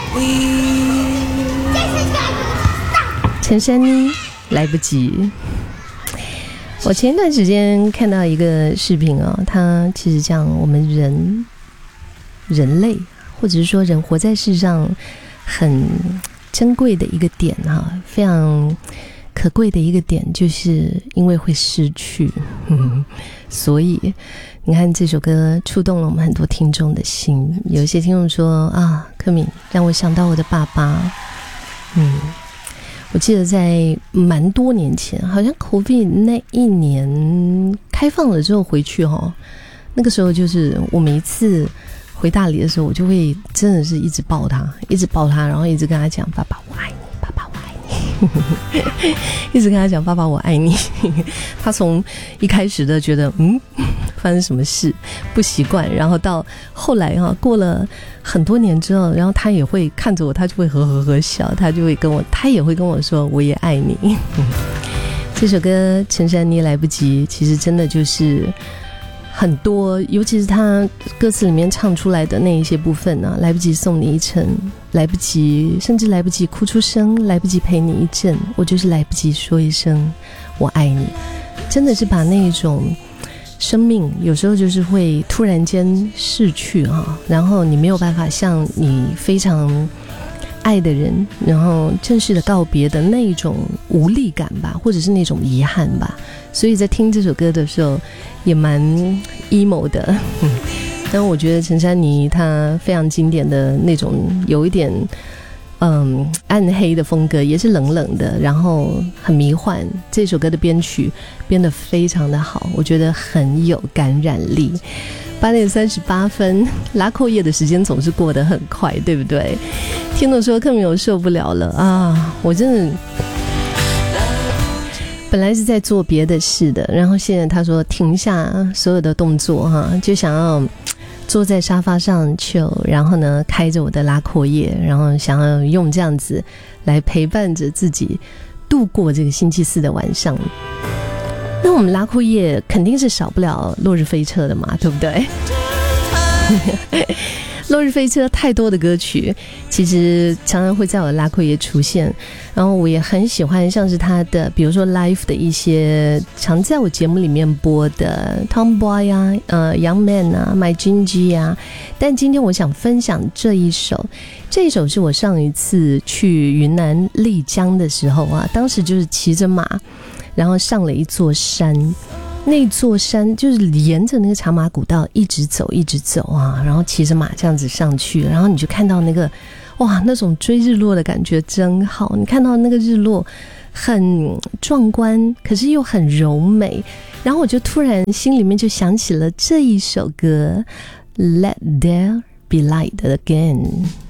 陈珊妮来不及。我前一段时间看到一个视频哦，它其实讲我们人类或者是说人活在世上很珍贵的一个点哈，非常可贵的一个点，就是因为会失去，所以你看这首歌触动了我们很多听众的心。有一些听众说啊，柯敏让我想到我的爸爸。我记得在蛮多年前，好像 COVID 那一年开放了之后回去那个时候就是我每一次回大理的时候，我就会真的是一直抱他，然后一直跟他讲爸爸我爱你，爸爸我爱你一直跟他讲爸爸我爱你他从一开始的觉得发生什么事不习惯，然后到后来过了很多年之后，然后他也会看着我，他就会呵呵呵笑，他也会跟我说我也爱你这首歌陈珊妮来不及，其实真的就是很多，尤其是他歌词里面唱出来的那一些部分啊，来不及送你一程，来不及，甚至来不及哭出声，来不及陪你一阵，我就是来不及说一声我爱你。真的是把那一种生命有时候就是会突然间逝去然后你没有办法向你非常爱的人然后正式的告别的那一种无力感吧，或者是那种遗憾吧。所以在听这首歌的时候也蛮 emo 的但我觉得陈珊妮她非常经典的那种有一点暗黑的风格，也是冷冷的，然后很迷幻。这首歌的编曲编得非常的好，我觉得很有感染力。8点38分，拉扣页的时间总是过得很快，对不对？听众说柯敏我受不了了啊！我真的本来是在做别的事的，然后现在他说停下所有的动作就想要坐在沙发上然后呢开着我的拉阔叶，然后想要用这样子来陪伴着自己度过这个星期四的晚上。那我们拉阔叶肯定是少不了落日飞车的嘛，对不对落日飞车太多的歌曲其实常常会在我的拉阔叶出现，然后我也很喜欢像是他的比如说 live 的一些常在我节目里面播的 Tomboy 啊Young Man 啊 My Gingy 啊。但今天我想分享这一首是我上一次去云南丽江的时候当时就是骑着马然后上了一座山，那座山就是沿着那个茶马古道一直走然后骑着马这样子上去，然后你就看到那个那种追日落的感觉真好，你看到那个日落很壮观，可是又很柔美，然后我就突然心里面就想起了这一首歌 Let There Be Light Again。